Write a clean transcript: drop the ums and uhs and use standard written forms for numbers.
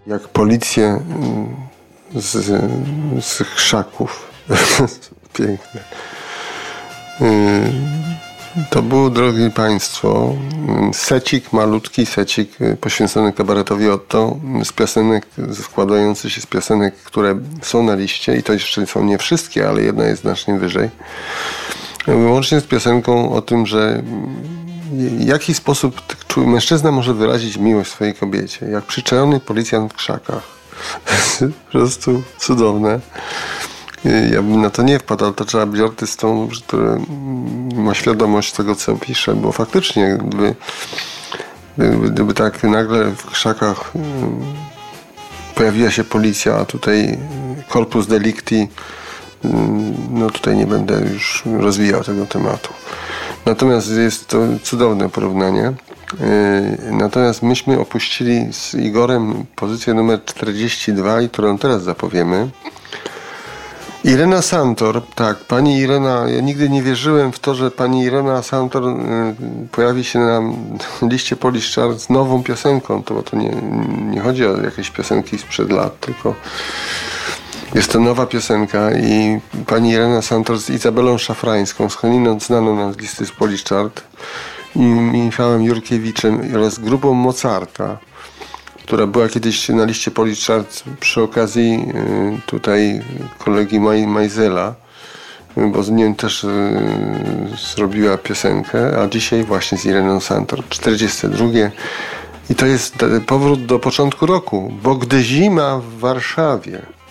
jak policję z krzaków. Piękne. To był, drogi Państwo, secik, malutki secik poświęcony kabaretowi Otto, z piosenek, składający się z piosenek, które są na liście i to jeszcze są nie wszystkie, ale jedna jest znacznie wyżej. Łącznie z piosenką o tym, że w jaki sposób mężczyzna może wyrazić miłość swojej kobiecie, jak przyczajony policjant w krzakach. Po prostu cudowne. Ja bym na to nie wpadł, ale to trzeba być artystą, który ma świadomość tego, co pisze, bo faktycznie gdyby tak nagle w krzakach pojawiła się policja, a tutaj corpus delicti, no tutaj nie będę już rozwijał tego tematu. Natomiast jest to cudowne porównanie. Natomiast myśmy opuścili z Igorem pozycję numer 42 i którą teraz zapowiemy. Irena Santor, tak, pani Irena, ja nigdy nie wierzyłem w to, że pani Irena Santor pojawi się na liście Polish Chart z nową piosenką, bo to nie chodzi o jakieś piosenki sprzed lat, tylko jest to nowa piosenka i pani Irena Santor z Izabelą Szafrańską, skądinąd znaną nam z listy z Polish Chart, i Michałem Jurkiewiczem oraz grupą Mozarta, która była kiedyś na liście Polish Chart przy okazji tutaj kolegi Majzela, bo z nim też zrobiła piosenkę, a dzisiaj właśnie z Ireną Santor, 42. I to jest powrót do początku roku, bo gdy zima w Warszawie